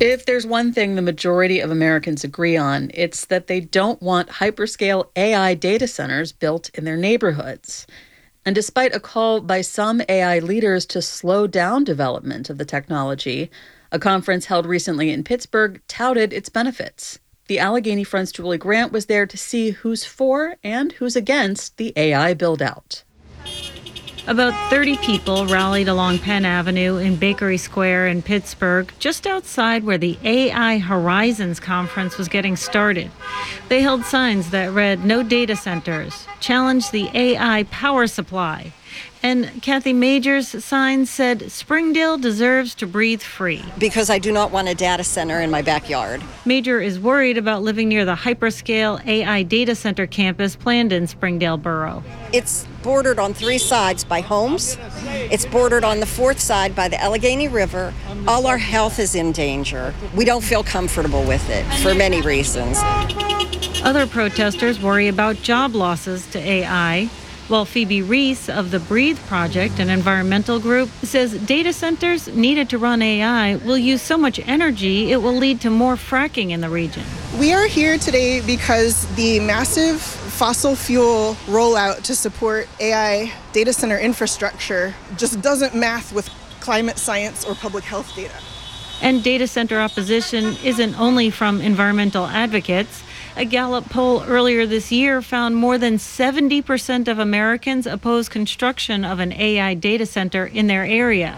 If there's one thing the majority of Americans agree on, it's that they don't want hyperscale AI data centers built in their neighborhoods. And despite a call by some AI leaders to slow down development of the technology, a conference held recently in Pittsburgh touted its benefits. The Allegheny Front's Julie Grant was there to see who's for and who's against the AI build-out. About 30 people rallied along Penn Avenue in Bakery Square in Pittsburgh, just outside where the AI Horizons conference was getting started. They held signs that read, "No data centers," challenged the AI power supply. And Kathy Major's sign said, "Springdale deserves to breathe free." Because I do not want a data center in my backyard. Major is worried about living near the hyperscale AI data center campus planned in Springdale Borough. It's bordered on 3 sides by homes. It's bordered on the 4th side by the Allegheny River. All our health is in danger. We don't feel comfortable with it for many reasons. Other protesters worry about job losses to AI. While Phoebe Reese of the Breathe Project, an environmental group, says data centers needed to run AI will use so much energy it will lead to more fracking in the region. We are here today because the massive fossil fuel rollout to support AI data center infrastructure just doesn't math with climate science or public health data. And data center opposition isn't only from environmental advocates. A Gallup poll earlier this year found more than 70% of Americans oppose construction of an AI data center in their area.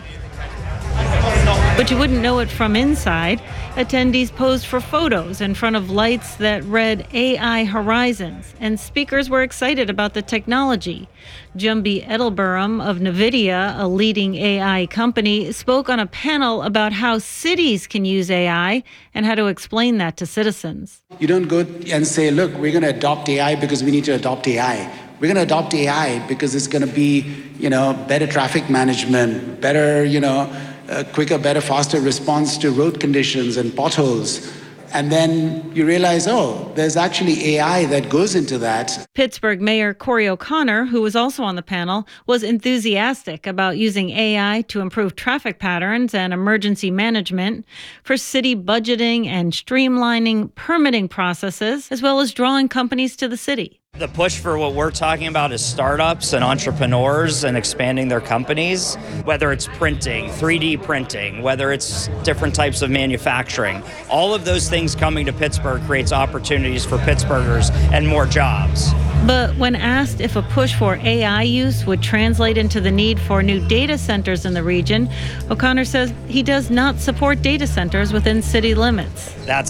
But you wouldn't know it from inside. Attendees posed for photos in front of lights that read AI Horizons, and speakers were excited about the technology. Jumbi Edelbarum of NVIDIA, a leading AI company, spoke on a panel about how cities can use AI and how to explain that to citizens. You don't go and say, look, we're going to adopt AI because we need to adopt AI. We're going to adopt AI because it's going to be, better traffic management, better, quicker, better, faster response to road conditions and potholes. And then you realize, there's actually AI that goes into that. Pittsburgh Mayor Corey O'Connor, who was also on the panel, was enthusiastic about using AI to improve traffic patterns and emergency management, for city budgeting and streamlining permitting processes, as well as drawing companies to the city. The push for what we're talking about is startups and entrepreneurs and expanding their companies, whether it's printing, 3D printing, whether it's different types of manufacturing. All of those things coming to Pittsburgh creates opportunities for Pittsburghers and more jobs. But when asked if a push for AI use would translate into the need for new data centers in the region, O'Connor says he does not support data centers within city limits.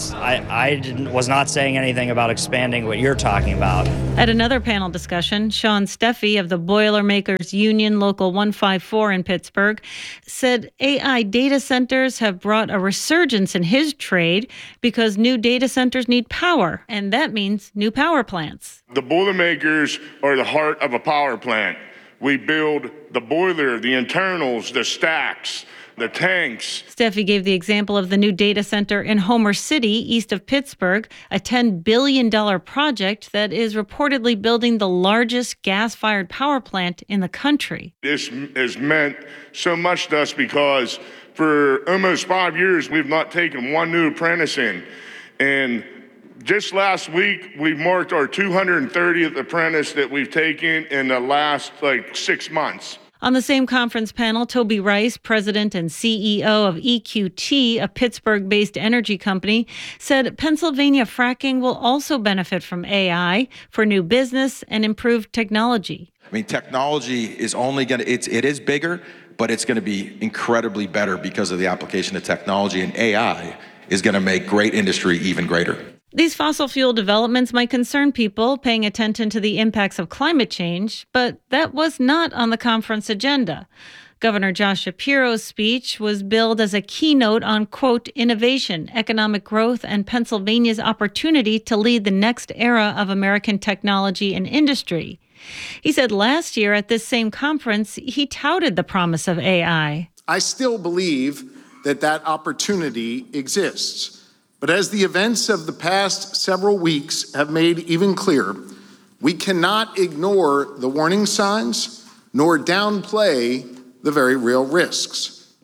I was not saying anything about expanding what you're talking about. At another panel discussion, Sean Steffi of the Boilermakers Union Local 154 in Pittsburgh said AI data centers have brought a resurgence in his trade because new data centers need power, and that means new power plants. The Boilermakers are the heart of a power plant. We build the boiler, the internals, the stacks, the tanks. Steffi gave the example of the new data center in Homer City, east of Pittsburgh, a $10 billion project that is reportedly building the largest gas-fired power plant in the country. This has meant so much to us because for almost 5 years, we've not taken one new apprentice in. And just last week, we marked our 230th apprentice that we've taken in the last 6 months. On the same conference panel, Toby Rice, president and CEO of EQT, a Pittsburgh-based energy company, said Pennsylvania fracking will also benefit from AI for new business and improved technology. Technology is only going to, it is bigger, but it's going to be incredibly better because of the application of technology, and AI is going to make great industry even greater. These fossil fuel developments might concern people paying attention to the impacts of climate change, but that was not on the conference agenda. Governor Josh Shapiro's speech was billed as a keynote on, quote, innovation, economic growth, and Pennsylvania's opportunity to lead the next era of American technology and industry. He said last year at this same conference, he touted the promise of AI. I still believe that opportunity exists. But as the events of the past several weeks have made even clearer, we cannot ignore the warning signs nor downplay the very real risks.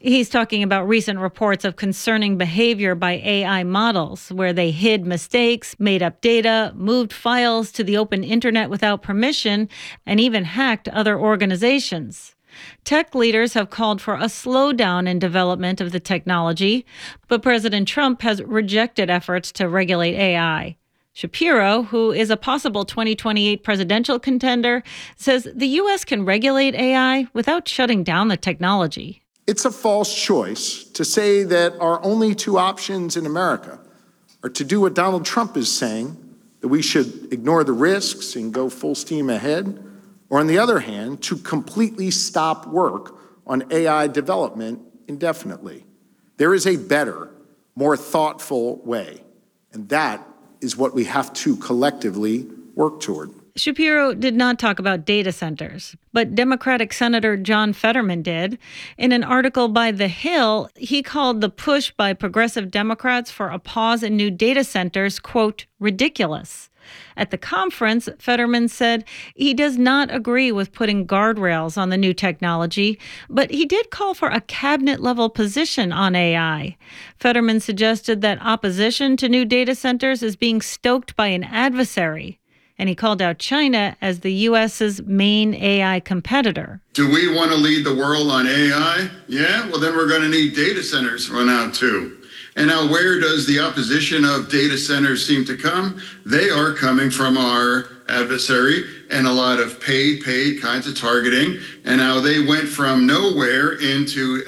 He's talking about recent reports of concerning behavior by AI models, where they hid mistakes, made up data, moved files to the open internet without permission, and even hacked other organizations. Tech leaders have called for a slowdown in development of the technology, but President Trump has rejected efforts to regulate AI. Shapiro, who is a possible 2028 presidential contender, says the U.S. can regulate AI without shutting down the technology. It's a false choice to say that our only two options in America are to do what Donald Trump is saying, that we should ignore the risks and go full steam ahead, or on the other hand, to completely stop work on AI development indefinitely. There is a better, more thoughtful way, and that is what we have to collectively work toward. Shapiro did not talk about data centers, but Democratic Senator John Fetterman did. In an article by The Hill, he called the push by progressive Democrats for a pause in new data centers, quote, ridiculous. At the conference, Fetterman said he does not agree with putting guardrails on the new technology, but he did call for a cabinet-level position on AI. Fetterman suggested that opposition to new data centers is being stoked by an adversary, and he called out China as the U.S.'s main AI competitor. Do we want to lead the world on AI? Yeah, well, then we're going to need data centers run out too. And now where does the opposition of data centers seem to come? They are coming from our adversary and a lot of paid kinds of targeting. And now they went from nowhere into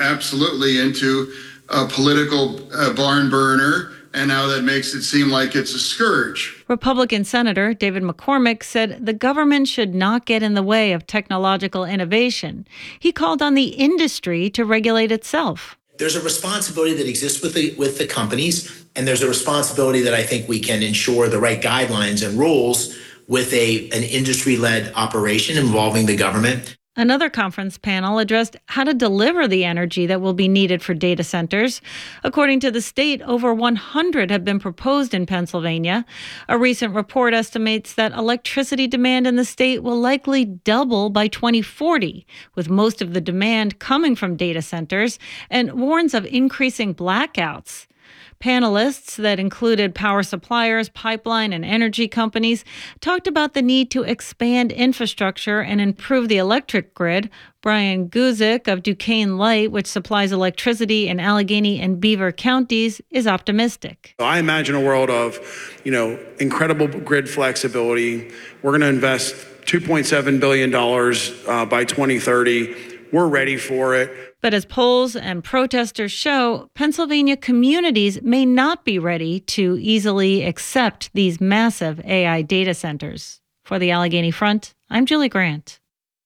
a political barn burner. And now that makes it seem like it's a scourge. Republican Senator David McCormick said the government should not get in the way of technological innovation. He called on the industry to regulate itself. There's a responsibility that exists with the companies, and there's a responsibility that I think we can ensure the right guidelines and rules with an industry-led operation involving the government. Another conference panel addressed how to deliver the energy that will be needed for data centers. According to the state, over 100 have been proposed in Pennsylvania. A recent report estimates that electricity demand in the state will likely double by 2040, with most of the demand coming from data centers, and warns of increasing blackouts. Panelists that included power suppliers, pipeline, and energy companies talked about the need to expand infrastructure and improve the electric grid. Brian Guzik of Duquesne Light, which supplies electricity in Allegheny and Beaver counties, is optimistic. I imagine a world of, incredible grid flexibility. We're going to invest $2.7 billion by 2030. We're ready for it. But as polls and protesters show, Pennsylvania communities may not be ready to easily accept these massive AI data centers. For the Allegheny Front, I'm Julie Grant.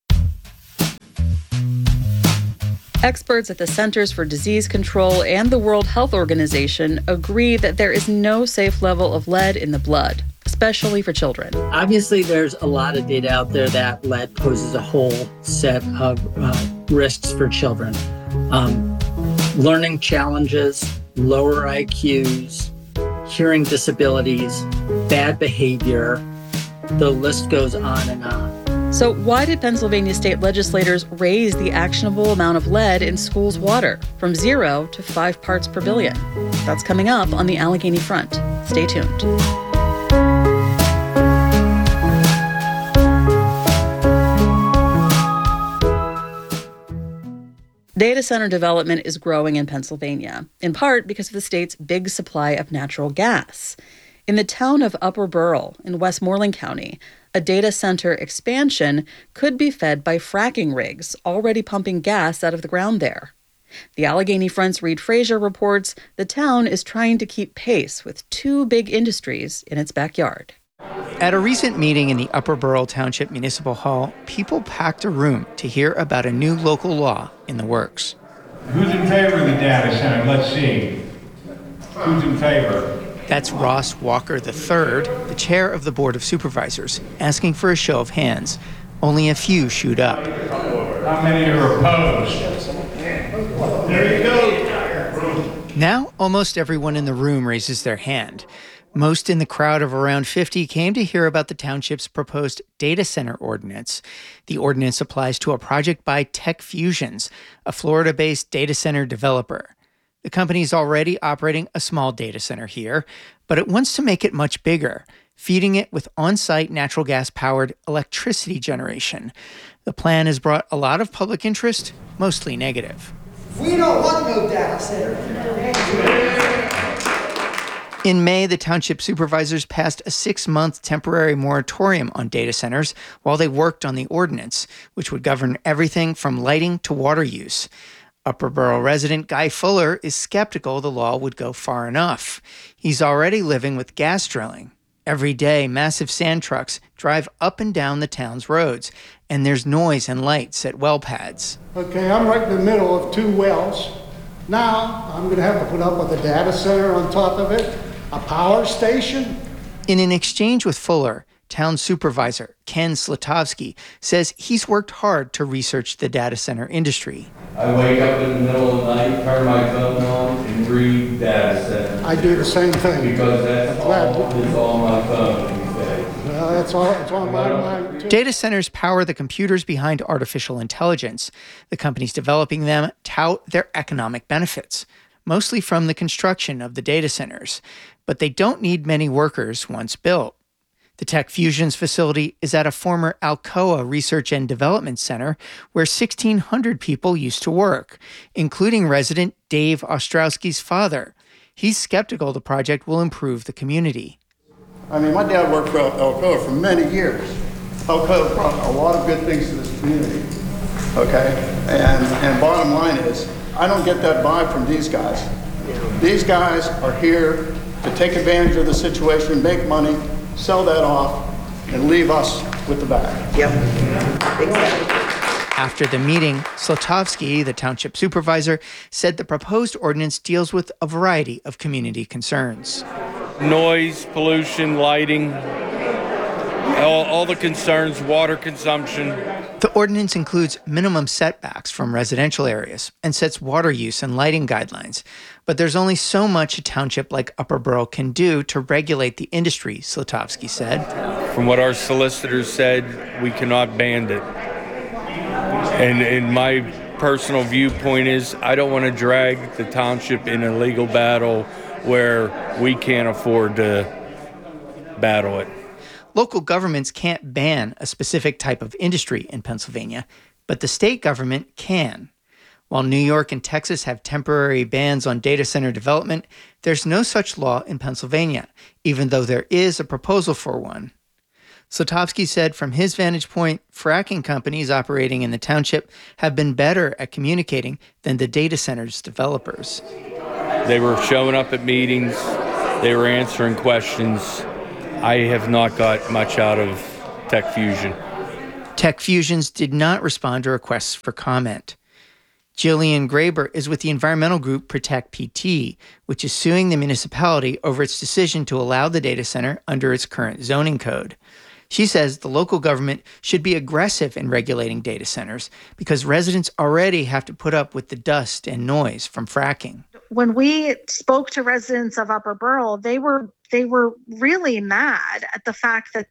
Experts at the Centers for Disease Control and the World Health Organization agree that there is no safe level of lead in the blood, especially for children. Obviously, there's a lot of data out there that lead poses a whole set of risks for children. Learning challenges, lower IQs, hearing disabilities, bad behavior, the list goes on and on. So why did Pennsylvania state legislators raise the actionable amount of lead in schools' water from 0 to 5 parts per billion? That's coming up on the Allegheny Front. Stay tuned. Data center development is growing in Pennsylvania, in part because of the state's big supply of natural gas. In the town of Upper Burrell in Westmoreland County, a data center expansion could be fed by fracking rigs already pumping gas out of the ground there. The Allegheny Front's Reed Frazier reports the town is trying to keep pace with two big industries in its backyard. At a recent meeting in the Upper Burrell Township Municipal Hall, people packed a room to hear about a new local law in the works. Who's in favor of the data center? Let's see. Who's in favor? That's Ross Walker III, the chair of the Board of Supervisors, asking for a show of hands. Only a few shoot up. How many are opposed? There you go. Now, almost everyone in the room raises their hand. Most in the crowd of around 50 came to hear about the township's proposed data center ordinance. The ordinance applies to a project by Tech Fusions, a Florida-based data center developer. The company is already operating a small data center here, but it wants to make it much bigger, feeding it with on-site natural gas-powered electricity generation. The plan has brought a lot of public interest, mostly negative. We don't want no data center. In May, the township supervisors passed a 6-month temporary moratorium on data centers while they worked on the ordinance, which would govern everything from lighting to water use. Upper Borough resident Guy Fuller is skeptical the law would go far enough. He's already living with gas drilling. Every day, massive sand trucks drive up and down the town's roads, and there's noise and lights at well pads. Okay, I'm right in the middle of 2 wells. Now, I'm going to have to put up with a data center on top of it, a power station. In an exchange with Fuller, town supervisor Ken Slatovsky says he's worked hard to research the data center industry. I wake up in the middle of the night, turn my phone on, and read data center. I do the same thing. Because that's all my phone. Well, that's on my mind, too. Data centers power the computers behind artificial intelligence. The companies developing them tout their economic benefits, mostly from the construction of the data centers. But they don't need many workers once built. The Tech Fusions facility is at a former Alcoa Research and Development Center where 1,600 people used to work, including resident Dave Ostrowski's father. He's skeptical the project will improve the community. I mean, my dad worked for Alcoa for many years. Alcoa brought a lot of good things to this community, okay? And bottom line is, I don't get that vibe from these guys. These guys are here to take advantage of the situation, make money, sell that off, and leave us with the bag. Yep, exactly. After the meeting, Slatovsky, the township supervisor, said the proposed ordinance deals with a variety of community concerns. Noise, pollution, lighting, all the concerns, water consumption. The ordinance includes minimum setbacks from residential areas and sets water use and lighting guidelines. But there's only so much a township like Upper Borough can do to regulate the industry, Slatovsky said. From what our solicitors said, we cannot ban it. And my personal viewpoint is I don't want to drag the township in a legal battle where we can't afford to battle it. Local governments can't ban a specific type of industry in Pennsylvania, but the state government can. While New York and Texas have temporary bans on data center development, there's no such law in Pennsylvania, even though there is a proposal for one. Slatovsky said from his vantage point, fracking companies operating in the township have been better at communicating than the data center's developers. They were showing up at meetings. They were answering questions. I have not got much out of Tech Fusion. Tech Fusions did not respond to requests for comment. Jillian Graber is with the environmental group Protect PT, which is suing the municipality over its decision to allow the data center under its current zoning code. She says the local government should be aggressive in regulating data centers because residents already have to put up with the dust and noise from fracking. When we spoke to residents of Upper Borough, they were really mad at the fact that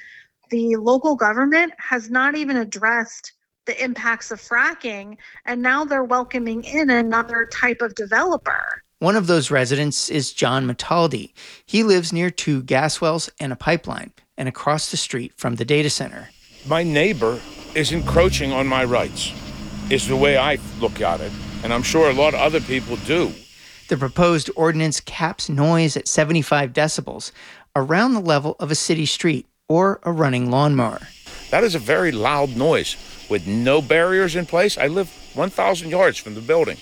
the local government has not even addressed the impacts of fracking, and now they're welcoming in another type of developer. One of those residents is John Mataldi. He lives near 2 gas wells and a pipeline, and across the street from the data center. My neighbor is encroaching on my rights, is the way I look at it, and I'm sure a lot of other people do. The proposed ordinance caps noise at 75 decibels, around the level of a city street or a running lawnmower. That is a very loud noise with no barriers in place. I live 1,000 yards from the building.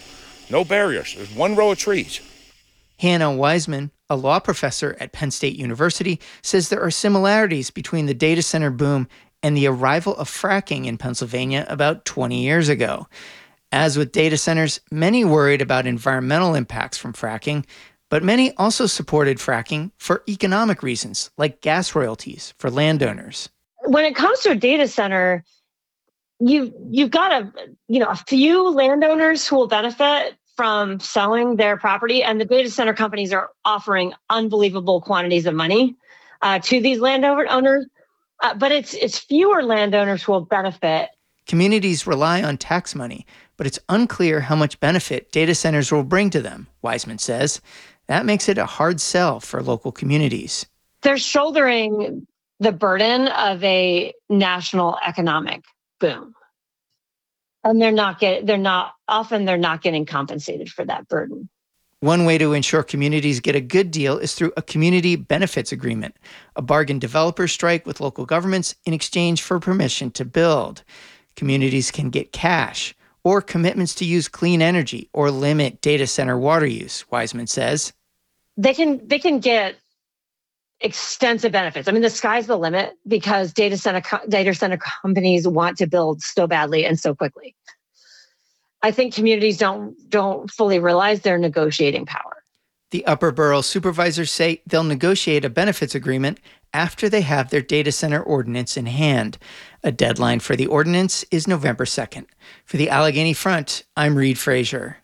No barriers. There's 1 row of trees. Hannah Wiseman, a law professor at Penn State University, says there are similarities between the data center boom and the arrival of fracking in Pennsylvania about 20 years ago. As with data centers, many worried about environmental impacts from fracking, but many also supported fracking for economic reasons, like gas royalties for landowners. When it comes to a data center, you've got a few landowners who will benefit from selling their property, and the data center companies are offering unbelievable quantities of money to these landowners. But it's fewer landowners who will benefit. Communities rely on tax money, but it's unclear how much benefit data centers will bring to them, Wiseman says. That makes it a hard sell for local communities. They're shouldering the burden of a national economic boom. And they're not getting compensated for that burden. One way to ensure communities get a good deal is through a community benefits agreement, a bargain developers strike with local governments in exchange for permission to build. Communities can get cash or commitments to use clean energy or limit data center water use, Wiseman says. They can get extensive benefits. I mean, the sky's the limit because data center companies want to build so badly and so quickly. I think communities don't fully realize their negotiating power. The Upper Borough supervisors say they'll negotiate a benefits agreement after they have their data center ordinance in hand. A deadline for the ordinance is November 2nd. For the Allegheny Front, I'm Reed Frazier.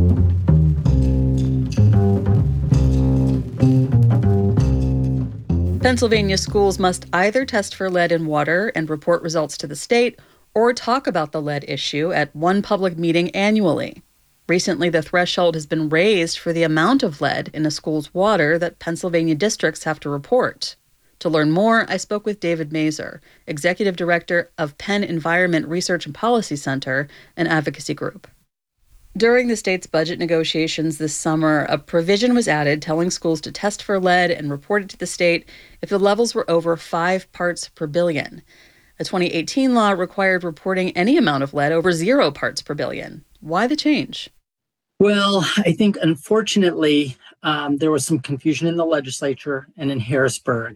Pennsylvania schools must either test for lead in water and report results to the state, or talk about the lead issue at one public meeting annually. Recently, the threshold has been raised for the amount of lead in a school's water that Pennsylvania districts have to report. To learn more, I spoke with David Mazur, Executive Director of Penn Environment Research and Policy Center, an advocacy group. During the state's budget negotiations this summer, a provision was added telling schools to test for lead and report it to the state if the levels were over 5 parts per billion. A 2018 law required reporting any amount of lead over 0 parts per billion. Why the change? Well, I think, unfortunately, there was some confusion in the legislature and in Harrisburg.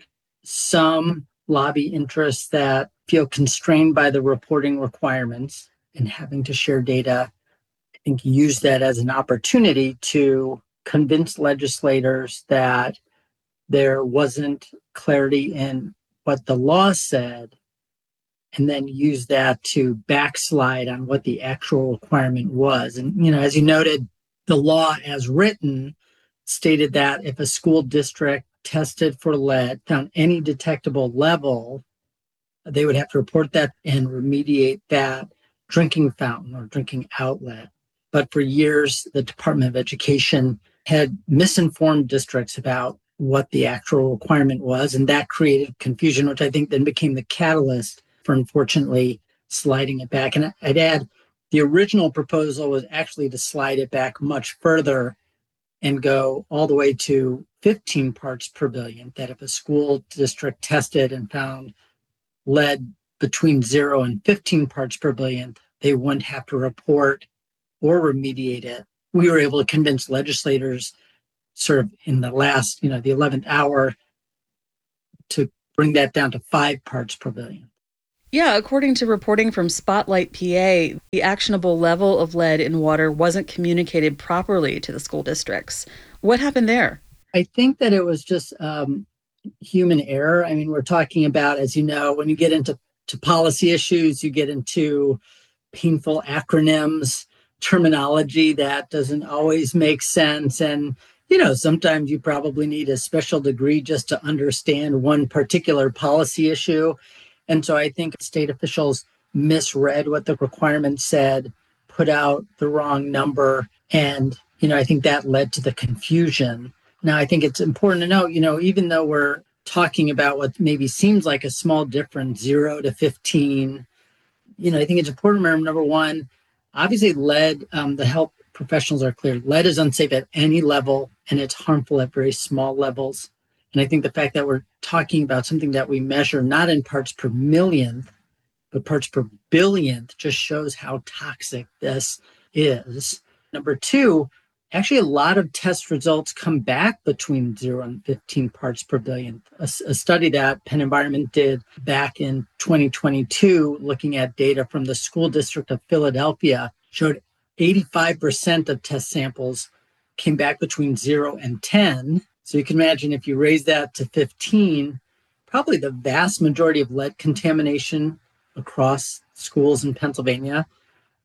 Some lobby interests that feel constrained by the reporting requirements and having to share data, I think, use that as an opportunity to convince legislators that there wasn't clarity in what the law said, and then use that to backslide on what the actual requirement was. And, as you noted, the law as written stated that if a school district tested for lead, found any detectable level, they would have to report that and remediate that drinking fountain or drinking outlet. But for years, the Department of Education had misinformed districts about what the actual requirement was, and that created confusion, which I think then became the catalyst for, unfortunately, sliding it back. And I'd add, the original proposal was actually to slide it back much further and go all the way to 15 parts per billion, that if a school district tested and found lead between 0 and 15 parts per billion, they wouldn't have to report or remediate it. We were able to convince legislators sort of in the last, the 11th hour to bring that down to 5 parts per billion. Yeah, according to reporting from Spotlight PA, the actionable level of lead in water wasn't communicated properly to the school districts. What happened there? I think that it was just human error. I mean, we're talking about, as you know, when you get into policy issues, you get into painful acronyms, terminology that doesn't always make sense. And, sometimes you probably need a special degree just to understand one particular policy issue. And so I think state officials misread what the requirement said, put out the wrong number. And, I think that led to the confusion. Now, I think it's important to note, even though we're talking about what maybe seems like a small difference, 0 to 15, I think it's important to remember, number one, obviously lead, the health professionals are clear. Lead is unsafe at any level, and it's harmful at very small levels. And I think the fact that we're talking about something that we measure not in parts per millionth, but parts per billionth just shows how toxic this is. Number two, actually a lot of test results come back between 0 and 15 parts per billionth. A study that Penn Environment did back in 2022, looking at data from the School District of Philadelphia, showed 85% of test samples came back between 0 and 10. So you can imagine if you raise that to 15, probably the vast majority of lead contamination across schools in Pennsylvania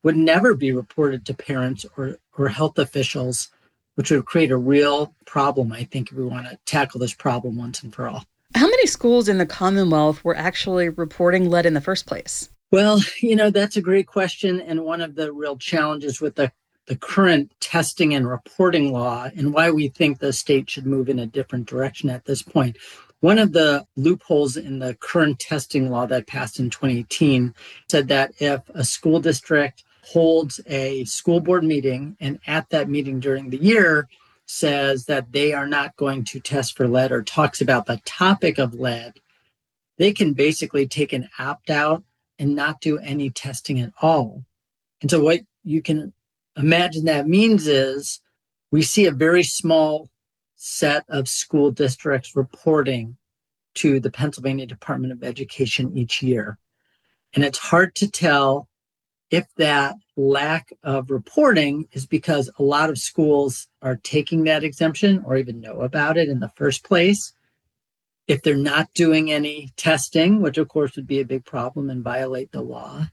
would never be reported to parents or health officials, which would create a real problem, I think, if we want to tackle this problem once and for all. How many schools in the Commonwealth were actually reporting lead in the first place? Well, that's a great question. And one of the real challenges with the current testing and reporting law and why we think the state should move in a different direction at this point. One of the loopholes in the current testing law that passed in 2018 said that if a school district holds a school board meeting and at that meeting during the year says that they are not going to test for lead or talks about the topic of lead, they can basically take an opt-out and not do any testing at all. And so what you can imagine that means is we see a very small set of school districts reporting to the Pennsylvania Department of Education each year. And it's hard to tell if that lack of reporting is because a lot of schools are taking that exemption or even know about it in the first place. If they're not doing any testing, which of course would be a big problem and violate the law,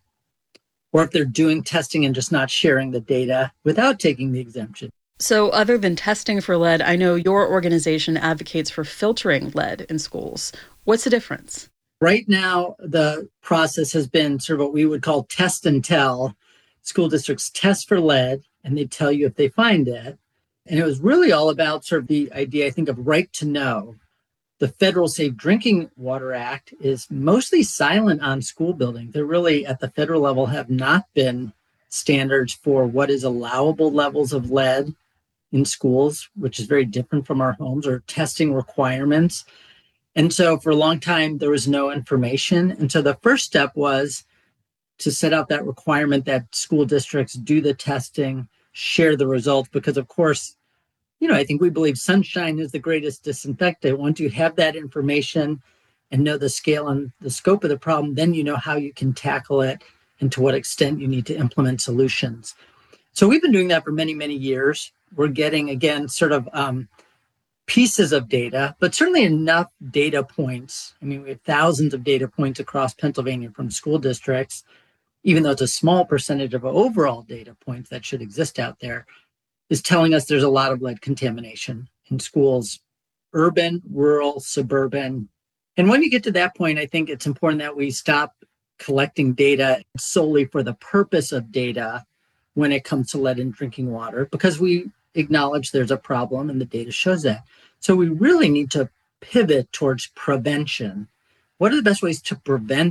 or if they're doing testing and just not sharing the data without taking the exemption. So other than testing for lead, I know your organization advocates for filtering lead in schools. What's the difference? Right now, the process has been sort of what we would call test and tell. School districts test for lead, and they tell you if they find it. And it was really all about sort of the idea, I think, of right to know. The Federal Safe Drinking Water Act is mostly silent on school buildings. There really, at the federal level, have not been standards for what is allowable levels of lead in schools, which is very different from our homes, or testing requirements. And so for a long time, there was no information. And so the first step was to set out that requirement that school districts do the testing, share the results, because of course, I think we believe sunshine is the greatest disinfectant. Once you have that information and know the scale and the scope of the problem, then you know how you can tackle it and to what extent you need to implement solutions. So we've been doing that for many, many years. We're getting, again, sort of pieces of data, but certainly enough data points. I mean, we have thousands of data points across Pennsylvania from school districts, even though it's a small percentage of overall data points that should exist out there, is telling us there's a lot of lead contamination in schools, urban, rural, suburban. And when you get to that point, I think it's important that we stop collecting data solely for the purpose of data when it comes to lead in drinking water, because we acknowledge there's a problem and the data shows that. So we really need to pivot towards prevention. What are the best ways to prevent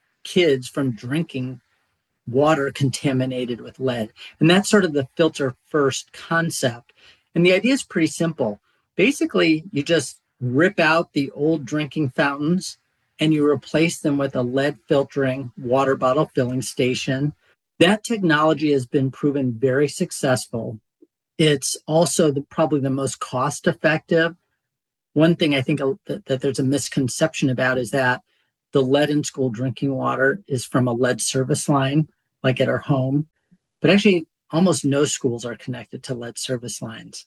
kids from drinking water contaminated with lead? And that's sort of the filter first concept. And the idea is pretty simple. Basically, you just rip out the old drinking fountains and you replace them with a lead filtering water bottle filling station. That technology has been proven very successful. It's also probably the most cost effective. One thing I think that there's a misconception about is that the lead in school drinking water is from a lead service line, like at our home. But actually, almost no schools are connected to lead service lines.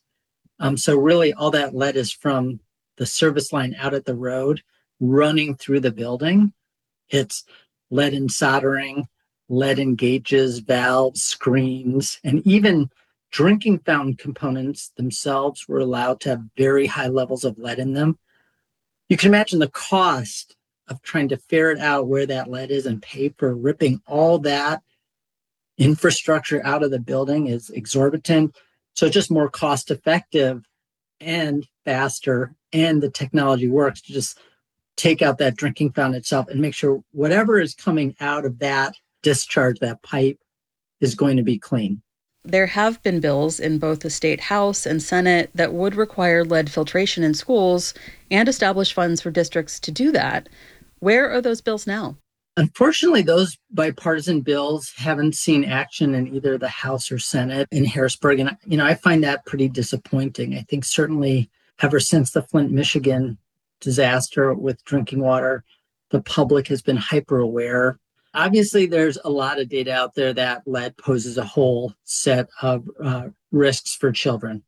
So really, all that lead is from the service line out at the road, running through the building. It's lead in soldering, lead in gauges, valves, screens, and even drinking fountain components themselves were allowed to have very high levels of lead in them. You can imagine the cost of trying to ferret out where that lead is and pay for ripping all that infrastructure out of the building is exorbitant. So it's just more cost effective and faster, and the technology works to just take out that drinking fountain itself and make sure whatever is coming out of that discharge, that pipe, is going to be clean. There have been bills in both the state House and Senate that would require lead filtration in schools and establish funds for districts to do that. Where are those bills now? Unfortunately, those bipartisan bills haven't seen action in either the House or Senate in Harrisburg. And, I find that pretty disappointing. I think certainly ever since the Flint, Michigan disaster with drinking water, the public has been hyper aware. Obviously, there's a lot of data out there that lead poses a whole set of risks for children.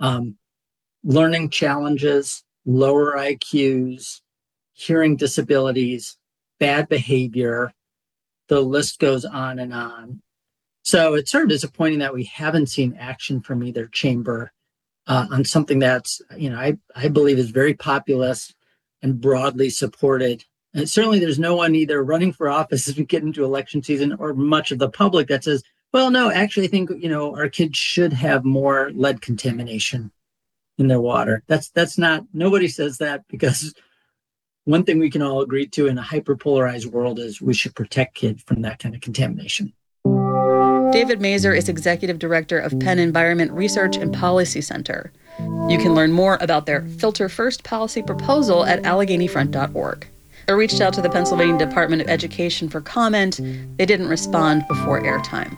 Learning challenges, lower IQs, hearing disabilities, bad behavior, the list goes on and on. So it's sort of disappointing that we haven't seen action from either chamber on something that's, I believe is very populist and broadly supported. And certainly there's no one either running for office as we get into election season or much of the public that says, well, no, actually, I think, our kids should have more lead contamination in their water. That's not, nobody says that, because one thing we can all agree to in a hyperpolarized world is we should protect kids from that kind of contamination. David Mazur is executive director of Penn Environment Research and Policy Center. You can learn more about their Filter First policy proposal at AlleghenyFront.org. I reached out to the Pennsylvania Department of Education for comment. They didn't respond before airtime.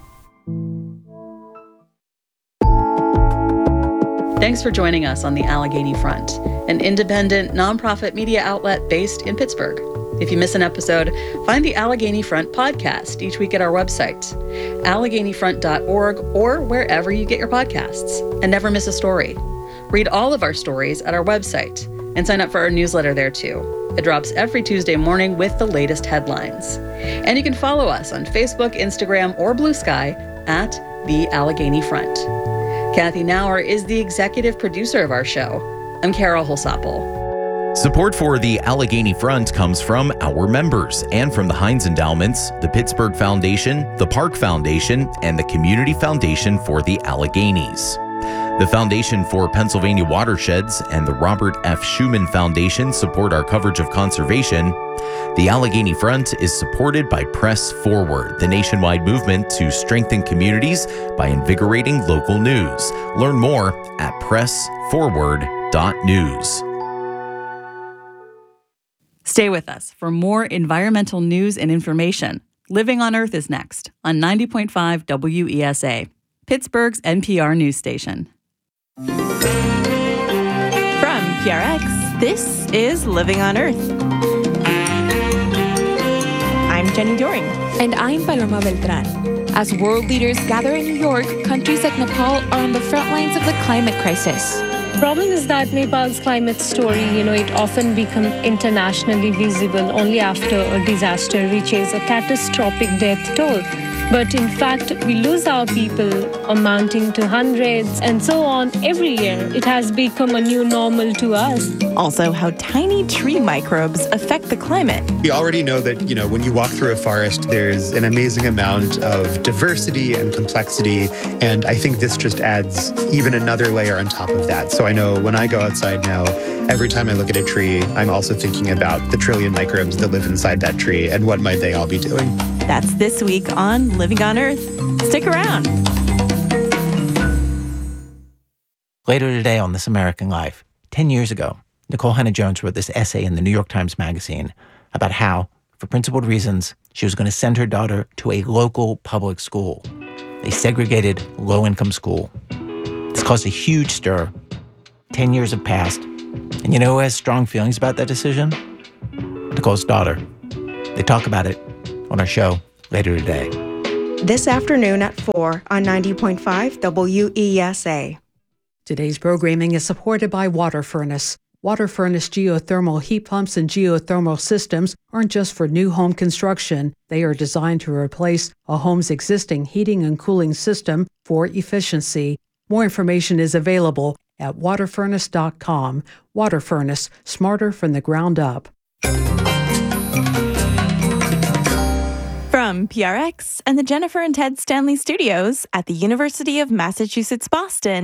Thanks for joining us on the Allegheny Front, an independent, nonprofit media outlet based in Pittsburgh. If you miss an episode, find the Allegheny Front podcast each week at our website, AlleghenyFront.org, or wherever you get your podcasts. And never miss a story. Read all of our stories at our website and sign up for our newsletter there too. It drops every Tuesday morning with the latest headlines. And you can follow us on Facebook, Instagram, or Blue Sky at The Allegheny Front. Kathy Nauer is the executive producer of our show. I'm Carol Holsapple. Support for the Allegheny Front comes from our members and from the Heinz Endowments, the Pittsburgh Foundation, the Park Foundation, and the Community Foundation for the Alleghenies. The Foundation for Pennsylvania Watersheds and the Robert F. Schuman Foundation support our coverage of conservation. The Allegheny Front is supported by Press Forward, the nationwide movement to strengthen communities by invigorating local news. Learn more at pressforward.news. Stay with us for more environmental news and information. Living on Earth is next on 90.5 WESA, Pittsburgh's NPR news station. From PRX, this is Living on Earth. I'm Jenny Doring. And I'm Paloma Beltran. As world leaders gather in New York, countries like Nepal are on the front lines of the climate crisis. The problem is that Nepal's climate story, it often becomes internationally visible only after a disaster reaches a catastrophic death toll. But in fact, we lose our people amounting to hundreds and so on every year. It has become a new normal to us. Also, how tiny tree microbes affect the climate. We already know that, when you walk through a forest, there's an amazing amount of diversity and complexity. And I think this just adds even another layer on top of that. So I know when I go outside now, every time I look at a tree, I'm also thinking about the trillion microbes that live inside that tree and what might they all be doing. That's this week on Living on Earth. Stick around. Later today on This American Life, 10 years ago, Nicole Hannah-Jones wrote this essay in the New York Times Magazine about how, for principled reasons, she was going to send her daughter to a local public school, a segregated, low-income school. This caused a huge stir. 10 years have passed. And you know who has strong feelings about that decision? Nicole's daughter. They talk about it on our show later today. This afternoon at 4 on 90.5 WESA. Today's programming is supported by Water Furnace. Water Furnace geothermal heat pumps and geothermal systems aren't just for new home construction. They are designed to replace a home's existing heating and cooling system for efficiency. More information is available at waterfurnace.com. Water Furnace, smarter from the ground up. From PRX and the Jennifer and Ted Stanley Studios at the University of Massachusetts, Boston,